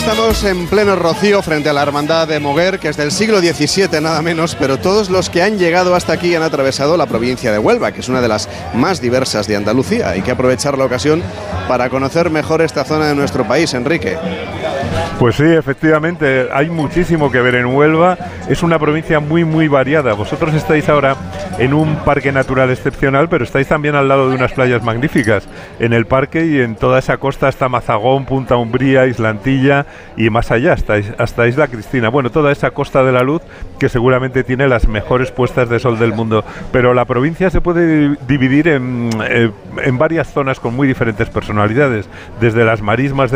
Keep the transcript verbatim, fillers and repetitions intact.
Estamos en pleno Rocío frente a la Hermandad de Moguer, que es del siglo diecisiete nada menos, pero todos los que han llegado hasta aquí han atravesado la provincia de Huelva, que es una de las más diversas de Andalucía. Hay que aprovechar la ocasión para conocer mejor esta zona de nuestro país, Enrique. Pues sí, efectivamente, hay muchísimo que ver en Huelva. Es una provincia muy, muy variada. Vosotros estáis ahora en un parque natural excepcional, pero estáis también al lado de unas playas magníficas. En el parque y en toda esa costa hasta Mazagón, Punta Umbría, Islantilla y más allá, hasta, hasta Isla Cristina. Bueno, toda esa Costa de la Luz que seguramente tiene las mejores puestas de sol del mundo. Pero la provincia se puede dividir en, en varias zonas con muy diferentes personalidades, desde las marismas